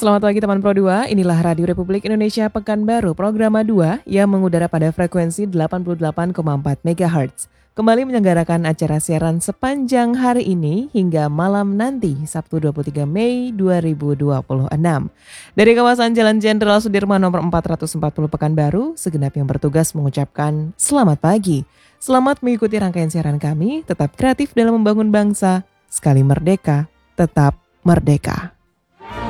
Selamat pagi teman Pro 2, inilah Radio Republik Indonesia Pekanbaru Programa 2 yang mengudara pada frekuensi 88,4 MHz. Kembali menyelenggarakan acara siaran sepanjang hari ini hingga malam nanti, Sabtu 23 Mei 2026. Dari kawasan Jalan Jenderal Sudirman nomor 440 Pekanbaru, segenap yang bertugas mengucapkan selamat pagi. Selamat mengikuti rangkaian siaran kami, tetap kreatif dalam membangun bangsa, sekali merdeka, tetap merdeka.